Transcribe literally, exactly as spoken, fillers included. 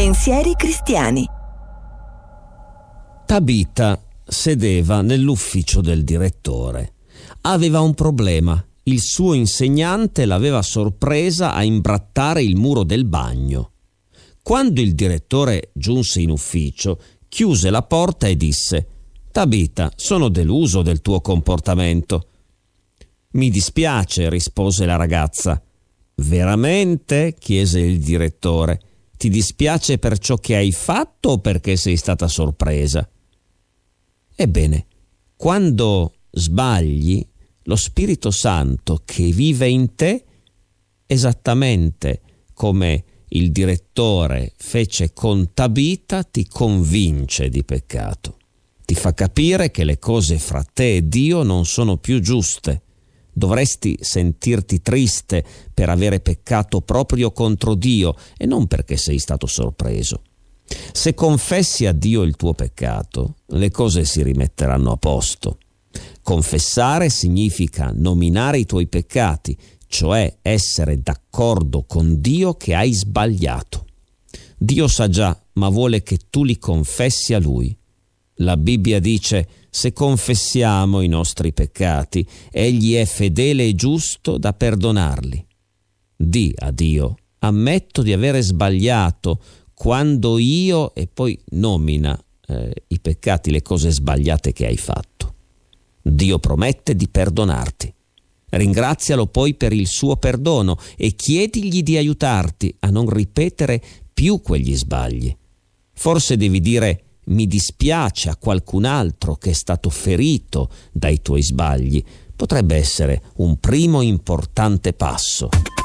Pensieri cristiani. Tabita sedeva nell'ufficio del direttore. Aveva un problema. Il suo insegnante l'aveva sorpresa a imbrattare il muro del bagno. Quando il direttore giunse in ufficio, chiuse la porta e disse: «Tabita, sono deluso del tuo comportamento». «Mi dispiace», rispose la ragazza. «Veramente?» chiese il direttore. «Ti dispiace per ciò che hai fatto o perché sei stata sorpresa?» Ebbene, quando sbagli, lo Spirito Santo che vive in te, esattamente come il direttore fece con Tabita, ti convince di peccato. Ti fa capire che le cose fra te e Dio non sono più giuste. Dovresti sentirti triste per avere peccato proprio contro Dio e non perché sei stato sorpreso. Se confessi a Dio il tuo peccato, le cose si rimetteranno a posto. Confessare significa nominare i tuoi peccati, cioè essere d'accordo con Dio che hai sbagliato. Dio sa già, ma vuole che tu li confessi a Lui. La Bibbia dice: se confessiamo i nostri peccati, Egli è fedele e giusto da perdonarli. Di a Dio: ammetto di avere sbagliato quando io, e poi nomina eh, i peccati, le cose sbagliate che hai fatto. Dio promette di perdonarti. Ringrazialo poi per il suo perdono e chiedigli di aiutarti a non ripetere più quegli sbagli. Forse devi dire: mi dispiace a qualcun altro che è stato ferito dai tuoi sbagli. Potrebbe essere un primo importante passo.